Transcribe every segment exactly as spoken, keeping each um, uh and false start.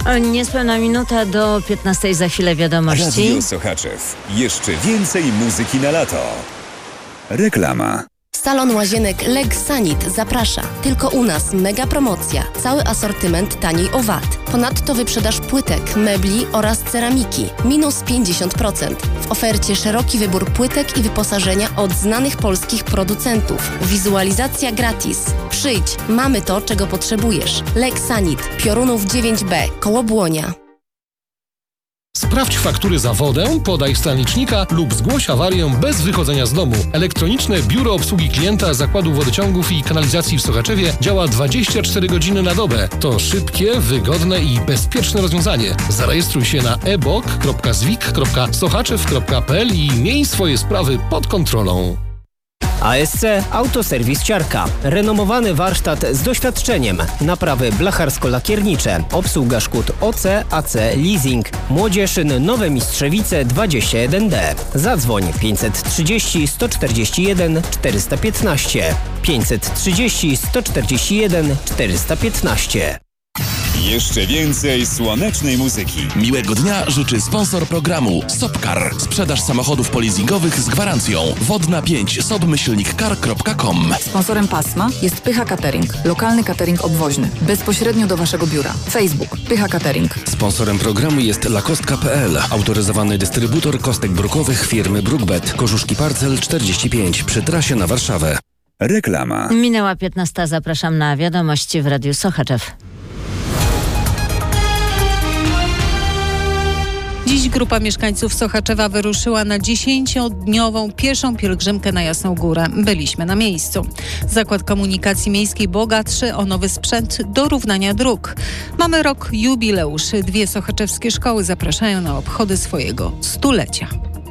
Niespełna minuta do piętnastej, za chwilę wiadomości. Radio Sochaczew. Jeszcze więcej muzyki na lato. Reklama. Salon Łazienek Legsanit zaprasza. Tylko u nas mega promocja. Cały asortyment taniej o VAT. Ponadto wyprzedaż płytek, mebli oraz ceramiki. Minus pięćdziesiąt procent. W ofercie szeroki wybór płytek i wyposażenia od znanych polskich producentów. Wizualizacja gratis. Przyjdź, mamy to, czego potrzebujesz. Legsanit, Piorunów dziewięć B, koło Błonia. Sprawdź faktury za wodę, podaj stan licznika lub zgłoś awarię bez wychodzenia z domu. Elektroniczne Biuro Obsługi Klienta Zakładu Wodociągów i Kanalizacji w Sochaczewie działa dwadzieścia cztery godziny na dobę. To szybkie, wygodne i bezpieczne rozwiązanie. Zarejestruj się na e b o k kropka zwik kropka sochaczew kropka p l i miej swoje sprawy pod kontrolą. A S C Autoserwis Ciarka. Renomowany warsztat z doświadczeniem. Naprawy blacharsko-lakiernicze. Obsługa szkód O C, A C, leasing. Młodzieszyn Nowe Mistrzewice dwadzieścia jeden D. Zadzwoń pięćset trzydzieści sto czterdzieści jeden czterysta piętnaście. pięćset trzydzieści sto czterdzieści jeden czterysta piętnaście. Jeszcze więcej słonecznej muzyki. Miłego dnia życzy sponsor programu Sopcar. Sprzedaż samochodów polizingowych z gwarancją. Wodna pięć sobmyślnik car kropka com. Sponsorem pasma jest Pycha Catering. Lokalny catering obwoźny. Bezpośrednio do Waszego biura. Facebook Pycha Catering. Sponsorem programu jest lakostka kropka p l. Autoryzowany dystrybutor kostek brukowych firmy Brookbet. Korzuszki Parcel czterdzieści pięć przy trasie na Warszawę. Reklama. Minęła piętnasta, zapraszam na wiadomości w Radiu Sochaczew. Dziś grupa mieszkańców Sochaczewa wyruszyła na dziesięciodniową pieszą pielgrzymkę na Jasną Górę. Byliśmy na miejscu. Zakład Komunikacji Miejskiej bogatszy o nowy sprzęt do równania dróg. Mamy rok jubileuszy. Dwie sochaczewskie szkoły zapraszają na obchody swojego stulecia.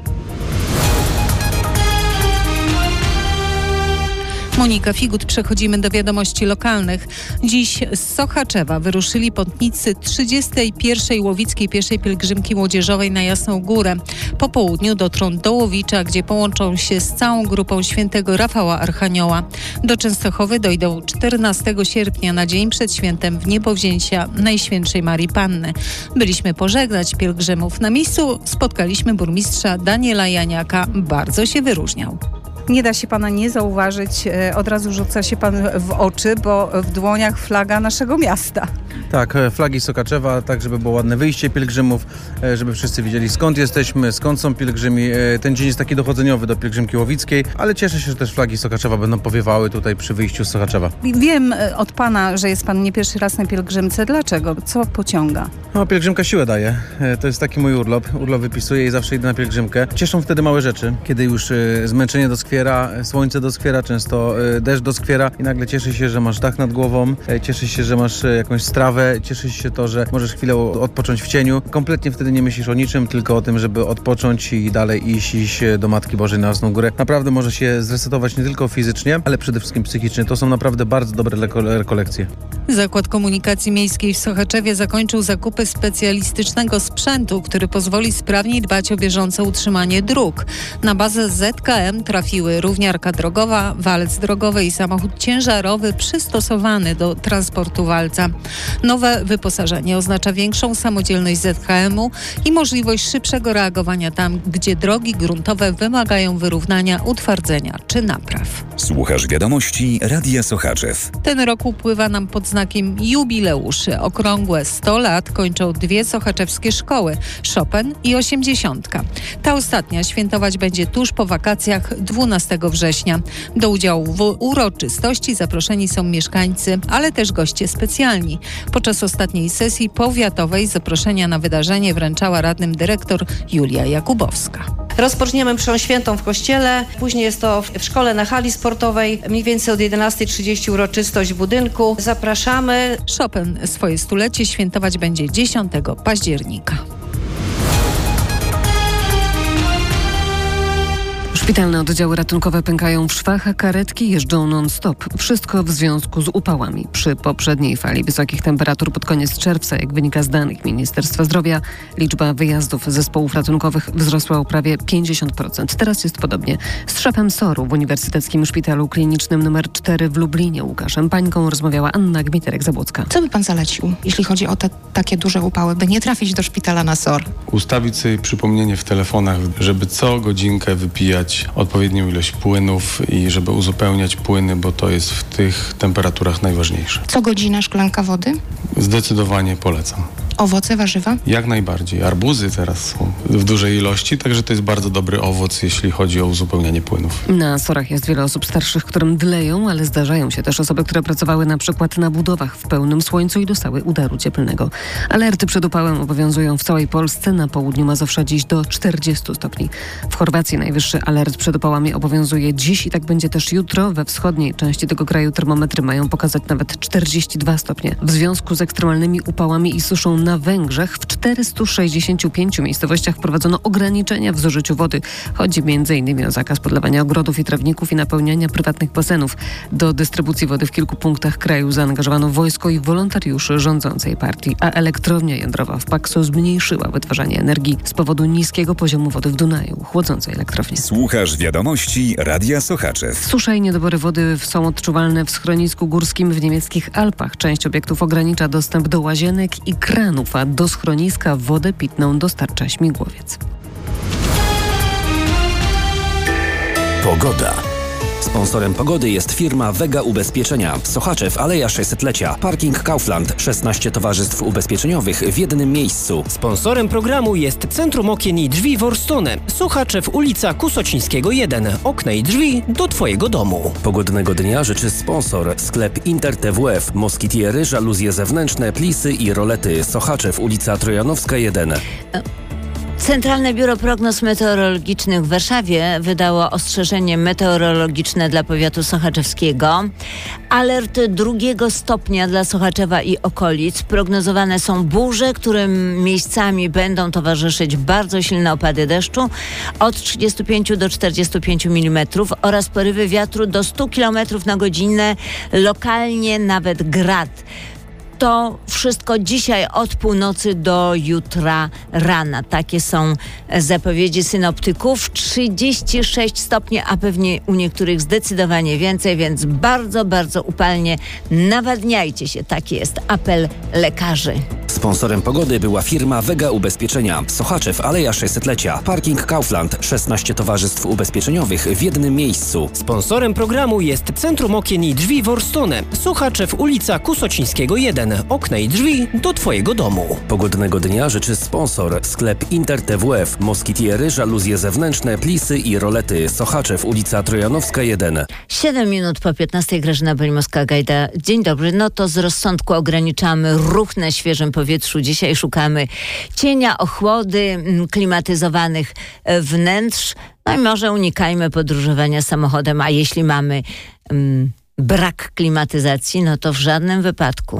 Monika Figut, przechodzimy do wiadomości lokalnych. Dziś z Sochaczewa wyruszyli pątnicy trzydziestej pierwszej Łowickiej Pieszej Pielgrzymki Młodzieżowej na Jasną Górę. Po południu dotrą do Łowicza, gdzie połączą się z całą grupą świętego Rafała Archanioła. Do Częstochowy dojdą czternastego sierpnia na dzień przed świętem Wniebowzięcia Najświętszej Marii Panny. Byliśmy pożegnać pielgrzymów. Na miejscu spotkaliśmy burmistrza Daniela Janiaka. Bardzo się wyróżniał. Nie da się pana nie zauważyć, od razu rzuca się pan w oczy, bo w dłoniach flaga naszego miasta. Tak, flagi Sochaczewa, tak żeby było ładne wyjście pielgrzymów, żeby wszyscy wiedzieli skąd jesteśmy, skąd są pielgrzymi. Ten dzień jest taki dochodzeniowy do pielgrzymki łowickiej, ale cieszę się, że też flagi Sochaczewa będą powiewały tutaj przy wyjściu z Sochaczewa. Wiem od pana, że jest pan nie pierwszy raz na pielgrzymce. Dlaczego? Co pociąga? No, pielgrzymka siłę daje. To jest taki mój urlop. Urlop wypisuję i zawsze idę na pielgrzymkę. Cieszą wtedy małe rzeczy, kiedy już zmęczenie doskwiera, słońce doskwiera, często deszcz doskwiera i nagle cieszy się, że masz dach nad głową, cieszy się, że masz jakąś strawę, cieszy się to, że możesz chwilę odpocząć w cieniu. Kompletnie wtedy nie myślisz o niczym, tylko o tym, żeby odpocząć i dalej iść, iść do Matki Bożej na Jasną Górę. Naprawdę może się zresetować nie tylko fizycznie, ale przede wszystkim psychicznie. To są naprawdę bardzo dobre rekolekcje. Zakład Komunikacji Miejskiej w Sochaczewie zakończył zakupy specjalistycznego sprzętu, który pozwoli sprawniej dbać o bieżące utrzymanie dróg. Na bazę Z K M trafiły równiarka drogowa, walec drogowy i samochód ciężarowy przystosowany do transportu walca. Nowe wyposażenie oznacza większą samodzielność Z K M-u i możliwość szybszego reagowania tam, gdzie drogi gruntowe wymagają wyrównania, utwardzenia czy napraw. Słuchasz wiadomości Radia Sochaczew. Ten rok upływa nam pod znakiem jubileuszy. Okrągłe sto lat kończą dwie sochaczewskie szkoły, Chopin i osiemdziesiątka. Ta ostatnia świętować będzie tuż po wakacjach dwunastego września. Do udziału w uroczystości zaproszeni są mieszkańcy, ale też goście specjalni. Podczas ostatniej sesji powiatowej zaproszenia na wydarzenie wręczała radnym dyrektor Julia Jakubowska. Rozpoczniemy mszą świętą w kościele, później jest to w szkole na hali sportowej, mniej więcej od jedenastej trzydzieści uroczystość w budynku. Zapraszamy. Chopin swoje stulecie świętować będzie dziesiątego października. Szpitalne oddziały ratunkowe pękają w szwach, a karetki jeżdżą non-stop. Wszystko w związku z upałami. Przy poprzedniej fali wysokich temperatur pod koniec czerwca, jak wynika z danych Ministerstwa Zdrowia, liczba wyjazdów zespołów ratunkowych wzrosła o prawie pięćdziesiąt procent. Teraz jest podobnie. Z szefem S O R-u w Uniwersyteckim Szpitalu Klinicznym numer cztery w Lublinie Łukaszem Pańką rozmawiała Anna Gmiterek-Zabłocka. Co by pan zalecił, jeśli chodzi o te takie duże upały, by nie trafić do szpitala na S O R? Ustawić sobie przypomnienie w telefonach, żeby co godzinkę wypijać odpowiednią ilość płynów i żeby uzupełniać płyny, bo to jest w tych temperaturach najważniejsze. Co godzina szklanka wody? Zdecydowanie polecam. Owoce, warzywa? Jak najbardziej. Arbuzy teraz są w dużej ilości, także to jest bardzo dobry owoc, jeśli chodzi o uzupełnianie płynów. Na S O R-ach jest wiele osób starszych, którym dleją, ale zdarzają się też osoby, które pracowały na przykład na budowach w pełnym słońcu i dostały udaru cieplnego. Alerty przed upałem obowiązują w całej Polsce, na południu Mazowsza dziś do czterdziestu stopni. W Chorwacji najwyższy alert przed upałami obowiązuje dziś i tak będzie też jutro. We wschodniej części tego kraju termometry mają pokazać nawet czterdzieści dwa stopnie. W związku z ekstremalnymi upałami i suszą na Węgrzech w czterystu sześćdziesięciu pięciu miejscowościach wprowadzono ograniczenia w zużyciu wody. Chodzi między innymi o zakaz podlewania ogrodów i trawników i napełniania prywatnych basenów. Do dystrybucji wody w kilku punktach kraju zaangażowano wojsko i wolontariuszy rządzącej partii, a elektrownia jądrowa w Paksu zmniejszyła wytwarzanie energii z powodu niskiego poziomu wody w Dunaju, chłodzącej elektrownię. Słuchasz wiadomości Radia Sochaczew. Susza i niedobory wody są odczuwalne w schronisku górskim w niemieckich Alpach. Część obiektów ogranicza dostęp do łazienek i kranów, a do schroniska wodę pitną dostarcza śmigłowiec. Pogoda. Sponsorem pogody jest firma Vega Ubezpieczenia. Sochaczew, Aleja sześćsetlecia. Parking Kaufland. szesnaście towarzystw ubezpieczeniowych w jednym miejscu. Sponsorem programu jest Centrum Okien i Drzwi Worstone. Sochaczew, ulica Kusocińskiego jeden. Okna i drzwi do Twojego domu. Pogodnego dnia życzy sponsor. Sklep Inter T W F. Moskitiery, żaluzje zewnętrzne, plisy i rolety. Sochaczew, ulica Trojanowska jeden. Centralne Biuro Prognoz Meteorologicznych w Warszawie wydało ostrzeżenie meteorologiczne dla powiatu sochaczewskiego. Alert drugiego stopnia dla Sochaczewa i okolic. Prognozowane są burze, którym miejscami będą towarzyszyć bardzo silne opady deszczu od trzydziestu pięciu do czterdziestu pięciu milimetrów oraz porywy wiatru do stu kilometrów na godzinę, lokalnie nawet grad. To wszystko dzisiaj od północy do jutra rana. Takie są zapowiedzi synoptyków. trzydzieści sześć stopni, a pewnie u niektórych zdecydowanie więcej, więc bardzo, bardzo upalnie nawadniajcie się. Taki jest apel lekarzy. Sponsorem pogody była firma Vega Ubezpieczenia. Sochaczew, Aleja sześćsetlecia. Parking Kaufland. szesnaście towarzystw ubezpieczeniowych w jednym miejscu. Sponsorem programu jest Centrum Okien i Drzwi Worstone. Sochaczew, ulica Kusocińskiego jeden. Okna i drzwi do Twojego domu. Pogodnego dnia życzy sponsor. Sklep Inter T W F. Moskitiery, żaluzje zewnętrzne, plisy i rolety. Sochaczew, ulica Trojanowska jeden. siedem minut po piętnastej. Grażyna Bolimowska-Gajda. Dzień dobry. No to z rozsądku ograniczamy ruch na świeżym powietrzu. Dzisiaj szukamy cienia, ochłody, klimatyzowanych wnętrz. No i może unikajmy podróżowania samochodem, a jeśli mamy um, brak klimatyzacji, no to w żadnym wypadku